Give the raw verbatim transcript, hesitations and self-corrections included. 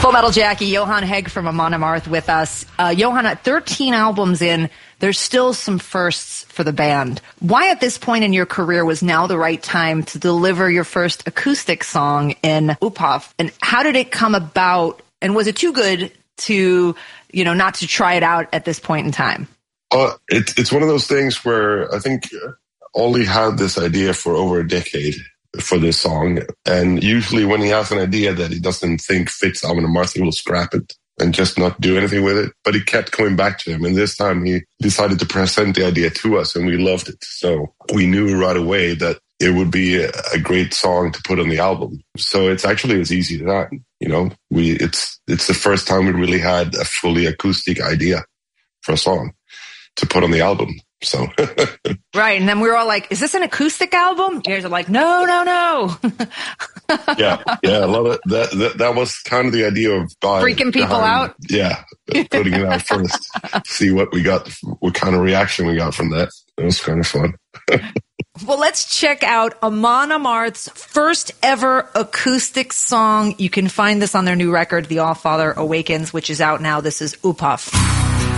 Full Metal Jackie, Johan Hegg from Amon Amarth with us. Uh, Johan, at thirteen albums in, there's still some firsts for the band. Why at this point in your career was now the right time to deliver your first acoustic song in Uphoff? And how did it come about? And was it too good to, you know, not to try it out at this point in time? Uh, it, it's one of those things where I think Ollie had this idea for over a decade for this song. And usually when he has an idea that he doesn't think fits Amon Amarth, he will scrap it and just not do anything with it. But it kept coming back to him. And this time he decided to present the idea to us and we loved it. So we knew right away that it would be a, a great song to put on the album. So it's actually as easy as that. You know, we it's it's the first time we really had a fully acoustic idea for a song to put on the album. So right, and then we were all like, "Is this an acoustic album?" You guys are like, "No, no, no." yeah, yeah, a lot of that, that. That was kind of the idea of God, freaking people behind, out. Yeah, putting it out first, see what we got, what kind of reaction we got from that. It was kind of fun. Well, let's check out Amon Amarth's first ever acoustic song. You can find this on their new record, The All Father Awakens, which is out now. This is Uphoff.